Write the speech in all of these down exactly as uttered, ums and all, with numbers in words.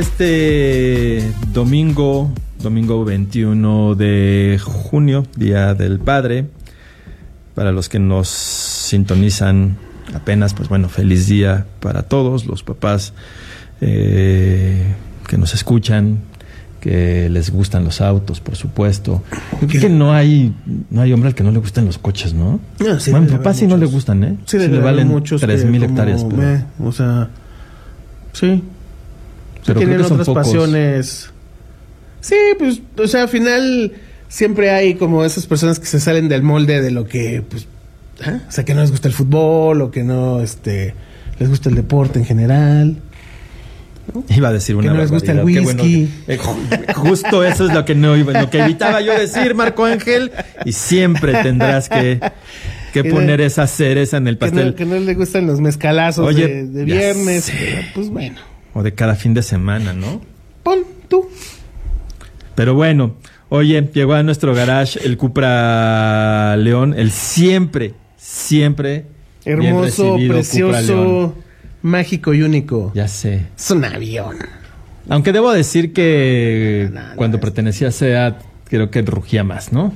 Este domingo, domingo veintiuno de junio, Día del Padre, para los que nos sintonizan apenas, pues bueno, feliz día para todos los papás eh, que nos escuchan, que les gustan los autos, por supuesto. Que no hay no hay hombre al que no le gustan los coches, ¿no? No, sí, bueno, papá sí no le gustan, ¿eh? Sí, sí le valen tres mil hectáreas. Pero... Me, o sea, sí. Pero sí, tienen otras pocos. Pasiones. Sí, pues, o sea, al final siempre hay como esas personas que se salen del molde de lo que, pues, ¿eh? O sea, que no les gusta el fútbol o que no, este, les gusta el deporte en general. ¿No? Iba a decir una que no les gusta el whisky. Bueno, eh, justo eso es lo que no iba, lo que evitaba yo decir, Marco Ángel, y siempre tendrás que, que poner no, esa cereza en el pastel. Que no, que no le gustan los mezcalazos. Oye, de, de viernes. Pero, pues bueno. O de cada fin de semana, ¿no? Pon tú. Pero bueno, oye, llegó a nuestro garage el Cupra León, el siempre, siempre hermoso, precioso, mágico y único. Ya sé. Es un avión. Aunque debo decir que no, no, cuando no, pertenecía a SEAT, creo que rugía más, ¿no?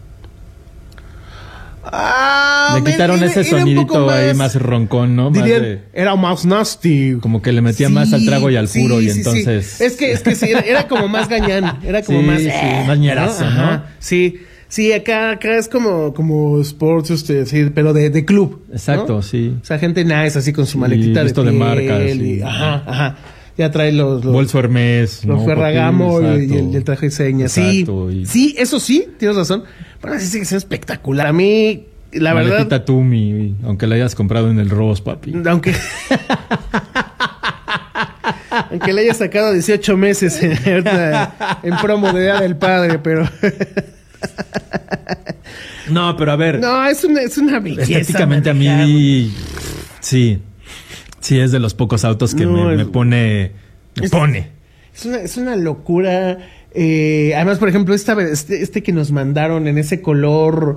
Ah, le quitaron era, ese era sonidito más, ahí más roncón, ¿no? Dirían, más de, era más nasty. Como que le metía sí, más al trago y al puro, sí, y entonces... Sí. Es que, es que sí, era, era como más gañán, era como sí, más... Sí, eh, más ñerazo, ¿no? Ajá, sí, sí, acá, acá es como, como sports, este, sí, pero de, de club. Exacto, ¿no? Sí. O sea, gente nice, así con su maletita de piel. de marca, y, sí. Ajá, ajá. Ya trae los... los Bolso Hermes, Los ¿no? Ferragamo y, y, el, y el traje de señas. Sí, y... sí, eso sí, tienes razón. Pero así sigue siendo espectacular. A mí... La verdad. Maletita Tumi, aunque la hayas comprado en el Ross, papi. Aunque. aunque le hayas sacado dieciocho meses en, en promo de Día del Padre, pero. no, pero a ver. No, es una, es una belleza. Estéticamente manejar. A mí. Sí. Sí, es de los pocos autos que no, me, me pone. Me es, pone. Es una, es una locura. Eh, además, por ejemplo, esta, este, este que nos mandaron en ese color.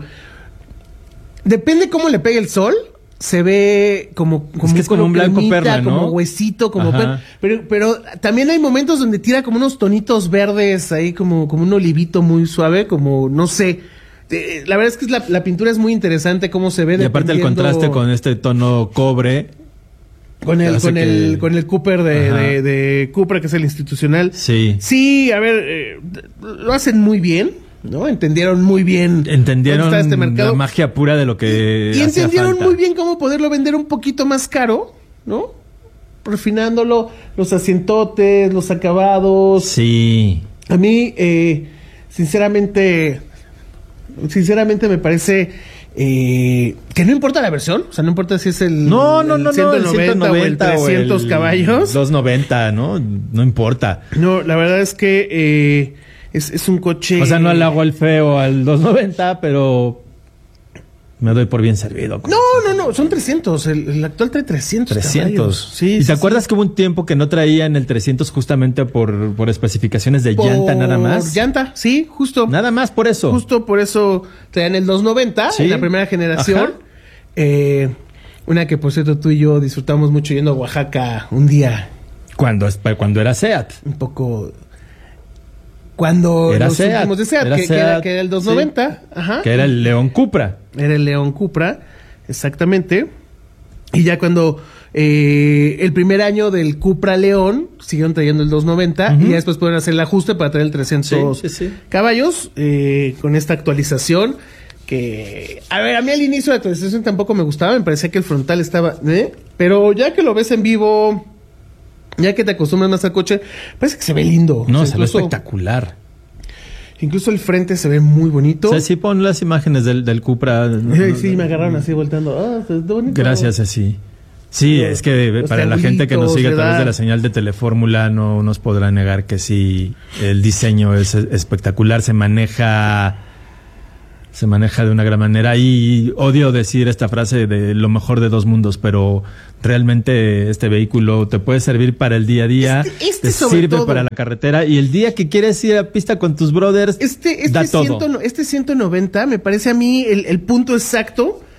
Depende cómo le pegue el sol, se ve como como, es que es como un blanco cremita, perla, ¿no? Como huesito, como perla. Pero, pero también hay momentos donde tira como unos tonitos verdes ahí, como, como un olivito muy suave, como no sé. Eh, la verdad es que la, la pintura es muy interesante cómo se ve. Y aparte el contraste con este tono cobre. Con el, con que... el, con el Cooper de, de, de Cupra, que es el institucional. Sí. Sí, a ver, eh, lo hacen muy bien. ¿No? Entendieron muy bien. Entendieron este mercado. La magia pura de lo que. Y, y entendieron falta. Muy bien cómo poderlo vender un poquito más caro, ¿no? Refinándolo, los asientotes, los acabados. Sí. A mí, eh, sinceramente, sinceramente me parece eh, que no importa la versión, o sea, no importa si es el, no, no, el no, ciento noventa, no, el ciento noventa o el trescientos o el caballos. doscientos noventa, ¿no? No importa. No, la verdad es que eh, Es, es un coche... O sea, no le hago al feo al doscientos noventa, pero me doy por bien servido. No, no, no, son trescientos. El, el actual trae trescientos. trescientos. Sí, ¿Y sí, te acuerdas sí. que hubo un tiempo que no traían el trescientos justamente por, por especificaciones de por llanta nada más? Llanta, sí, justo. Nada más por eso. Justo por eso traían el doscientos noventa, ¿sí? En la primera generación. Eh, una que, por cierto, tú y yo disfrutamos mucho yendo a Oaxaca un día. Cuando, cuando era SEAT. Un poco... Cuando era los SEAT, últimos de SEAT, era que, SEAT, que, era, que era el doscientos noventa, sí, ajá. Que era el León Cupra. Era el León Cupra, exactamente. Y ya cuando eh, el primer año del Cupra León, siguieron trayendo el doscientos noventa, uh-huh. Y ya después pueden hacer el ajuste para traer el trescientos sí, sí, sí. caballos, eh, con esta actualización. Que, a ver, a mí al inicio de la actualización tampoco me gustaba, me parecía que el frontal estaba, ¿eh? Pero ya que lo ves en vivo... Ya que te acostumbras más al coche, parece que se ve lindo. No, o sea, se ve espectacular. Incluso el frente se ve muy bonito. O sea, sí pon las imágenes del, del Cupra. No, sí, sí, me agarraron así volteando. Ah, está bonito. Gracias, así. Sí, no, es que para la gente que nos sigue a través de la señal de Telefórmula no nos podrá negar que sí, el diseño es espectacular, se maneja... Se maneja de una gran manera y odio decir esta frase de lo mejor de dos mundos, pero realmente este vehículo te puede servir para el día a día, este, este te sirve todo. Para la carretera y el día que quieres ir a pista con tus brothers, este, este da ciento, todo. Este ciento noventa me parece a mí el, el punto exacto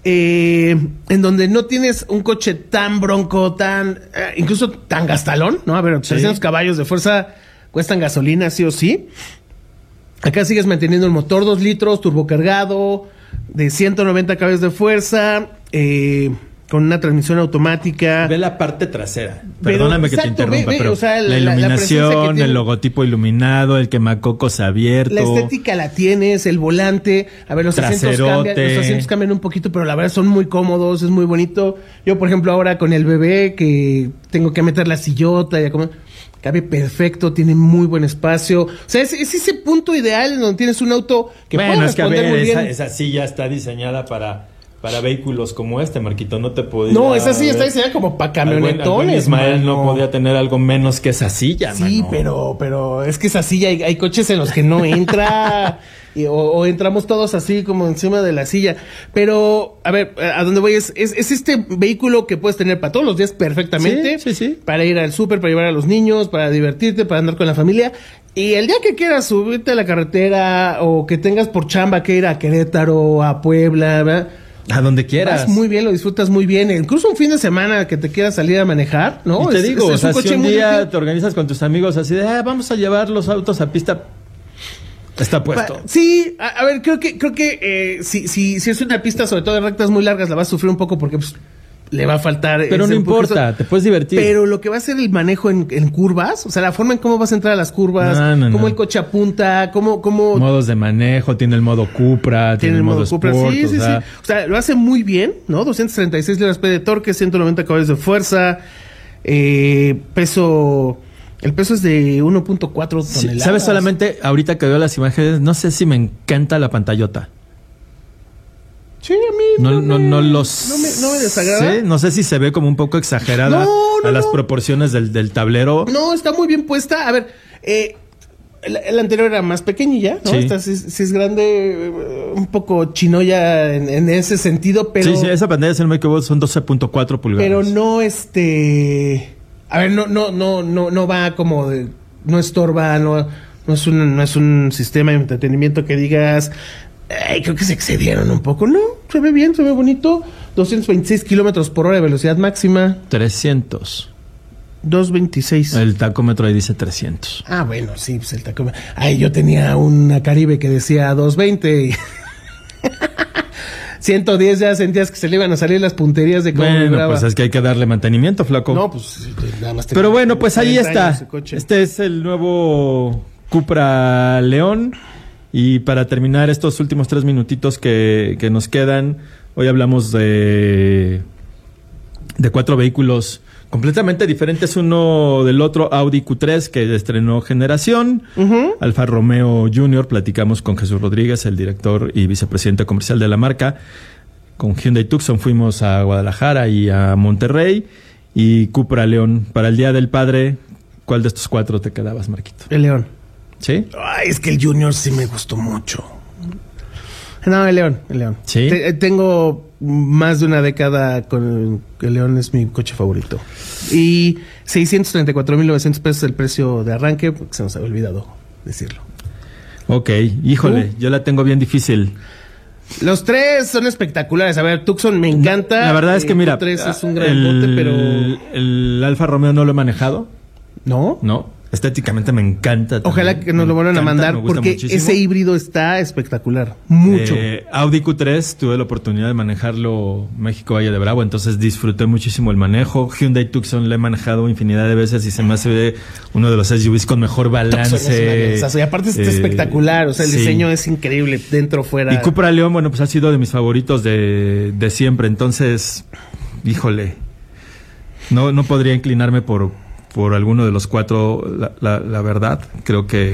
eh, en donde no tienes un coche tan bronco, tan, eh, incluso tan gastalón, ¿no? A ver, sí. trescientos caballos de fuerza cuestan gasolina, sí o sí. Acá sigues manteniendo el motor dos litros, turbocargado, de ciento noventa caballos de fuerza, eh... con una transmisión automática. Ve la parte trasera. Perdóname pero, que exacto, te interrumpa, ve, ve, pero o sea, la, la iluminación, la tiene, el logotipo iluminado, el quemacocos abierto. La estética la tienes, el volante. A ver, los asientos cambian, los asientos cambian un poquito, pero la verdad son muy cómodos, es muy bonito. Yo, por ejemplo, ahora con el bebé, que tengo que meter la sillota, ya como... cabe perfecto, tiene muy buen espacio. O sea, es, es ese punto ideal en donde tienes un auto que bueno, puede es que responder a ver, muy bien. Esa, esa silla está diseñada para... Para vehículos como este, Marquito, no te podía... No, esa silla está diseñada como para camionetones. Al buen Ismael no podía tener algo menos que esa silla, Sí, mano. pero pero es que esa silla, hay, hay coches en los que no entra... y, o, o entramos todos así como encima de la silla. Pero, a ver, a dónde voy es, es, es este vehículo que puedes tener para todos los días perfectamente. Sí, sí, sí. Para ir al súper, para llevar a los niños, para divertirte, para andar con la familia. Y el día que quieras subirte a la carretera o que tengas por chamba que ir a Querétaro, a Puebla, ¿verdad? A donde quieras. Vas muy bien, lo disfrutas muy bien. Incluso un fin de semana que te quieras salir a manejar, ¿no? Y te es, digo, es, es o un sea, coche si un muy día bien. te organizas con tus amigos así de, ah, vamos a llevar los autos a pista, está puesto. Pa- sí, a, a ver, creo que creo que eh, si, si, si es una pista, sobre todo de rectas muy largas, la vas a sufrir un poco porque pues, le va a faltar... Pero ese no importa, poquito. te puedes divertir. Pero lo que va a ser el manejo en, en curvas, o sea, la forma en cómo vas a entrar a las curvas, No, no, cómo no. el coche apunta, cómo... cómo Modos de manejo, tiene el modo Cupra, tiene, el modo, Cupra. Sport, Sí, sí, o sea, sí. O sea, lo hace muy bien, ¿no? doscientos treinta y seis libras-pie de torque, ciento noventa caballos de fuerza, eh, peso... El peso es de uno punto cuatro sí, toneladas. ¿sabes? Solamente ahorita que veo las imágenes, no sé si me encanta la pantallota. Sí, a mí No, no, no, me, no los... no me, no me desagrada. Sí, no sé si se ve como un poco exagerada No, no, a las no. proporciones del, del tablero. No, está muy bien puesta. A ver, eh, el, el anterior era más pequeñilla, ¿no? Sí. Esta sí, sí es grande, eh, un poco chinoya en, en ese sentido, pero... Sí, sí, esa pantalla, si no me equivoco, son doce punto cuatro pulgadas. Pero no, este... A ver, no, no, no, no, no va como de... No estorba, no, no es un, no es un sistema de entretenimiento que digas... Ay, creo que se excedieron un poco. No, se ve bien, se ve bonito. doscientos veintiséis kilómetros por hora de velocidad máxima. trescientos. doscientos veintiséis. El tacómetro ahí dice trescientos. Ah, bueno, sí, pues el tacómetro. Ay, yo tenía una Caribe que decía doscientos veinte y... ciento diez ya sentías que se le iban a salir las punterías de cómo Bueno, vibraba. pues es que hay que darle mantenimiento, flaco. No, pues nada más. Pero bueno, pues ahí está. ese coche. Este es el nuevo Cupra León. Y para terminar estos últimos tres minutitos que, que nos quedan, hoy hablamos de, de cuatro vehículos completamente diferentes uno del otro. Audi Q tres, que estrenó generación. Ujú. Alfa Romeo Junior, platicamos con Jesús Rodríguez, el director y vicepresidente comercial de la marca. Con Hyundai Tucson fuimos a Guadalajara y a Monterrey. Y Cupra León. Para el Día del Padre, ¿cuál de estos cuatro te quedabas, Marquito? El León. ¿Sí? Ay, es que el Junior sí me gustó mucho. No, el León, el León. ¿Sí? Te- tengo más de una década con el, el León, es mi coche favorito. Y seiscientos treinta y cuatro mil novecientos pesos el precio de arranque, porque se nos había olvidado decirlo. Ok, híjole, ¿Tú? yo la tengo bien difícil. Los tres son espectaculares. A ver, Tucson me encanta. La verdad es que, El mira, Q tres es un gran el, bote, pero... el Alfa Romeo no lo he manejado, ¿No? ¿no? Estéticamente me encanta. Ojalá también. que nos lo Me vuelvan a encanta, mandar, me gusta porque muchísimo. ese híbrido está espectacular. Mucho. Eh, Audi Q tres, tuve la oportunidad de manejarlo México Valle de Bravo, entonces disfruté muchísimo el manejo. Hyundai Tucson lo he manejado infinidad de veces y se me hace uno de los S U Vs con mejor Tucson es una balance. lanzazo. Y aparte está Eh, espectacular. O sea, el sí. diseño es increíble, dentro, fuera. Y Cupra León, bueno, pues ha sido de mis favoritos de, de siempre. Entonces, híjole, no, no podría inclinarme por, por alguno de los cuatro, la, la, la verdad. Creo que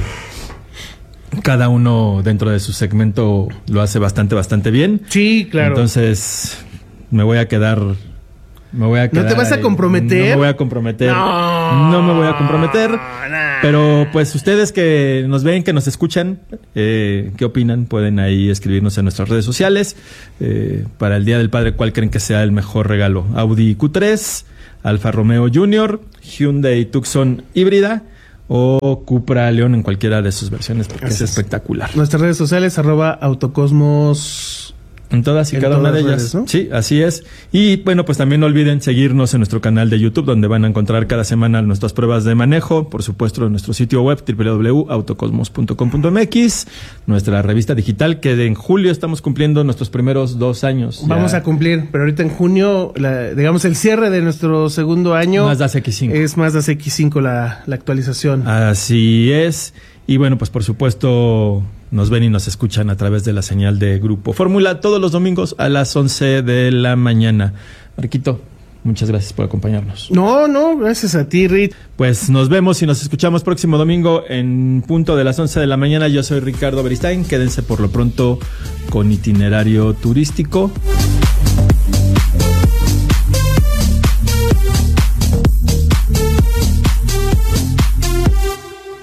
cada uno dentro de su segmento lo hace bastante, bastante bien. Sí, claro. Entonces, me voy a quedar... Me voy a quedar ¿No te vas a ahí. comprometer? No me voy a comprometer. No, No me voy a comprometer. no. Pero pues ustedes que nos ven, que nos escuchan, eh, ¿qué opinan? Pueden ahí escribirnos en nuestras redes sociales. Eh, para el Día del Padre, ¿cuál creen que sea el mejor regalo? Audi Q tres, Alfa Romeo Junior, Hyundai Tucson híbrida o Cupra León en cualquiera de sus versiones, porque Así es es. espectacular. Nuestras redes sociales, arroba autocosmos En todas y en cada una de ellas. Redes, ¿no? Sí, así es. Y bueno, pues también no olviden seguirnos en nuestro canal de YouTube, donde van a encontrar cada semana nuestras pruebas de manejo. Por supuesto, en nuestro sitio web, doble u doble u doble u punto autocosmos punto com punto m x. Nuestra revista digital, que en julio estamos cumpliendo nuestros primeros dos años. Vamos ya a cumplir, pero ahorita en junio, la, digamos, el cierre de nuestro segundo año. Mazda C X cinco. Es Mazda C X cinco la, la actualización. Así es. Y bueno, pues por supuesto nos ven y nos escuchan a través de la señal de Grupo Fórmula todos los domingos a las once de la mañana. Marquito, muchas gracias por acompañarnos. No, no, gracias a ti, Rick. Pues nos vemos y nos escuchamos próximo domingo en punto de las once de la mañana. Yo soy Ricardo Beristain. Quédense por lo pronto con Itinerario Turístico.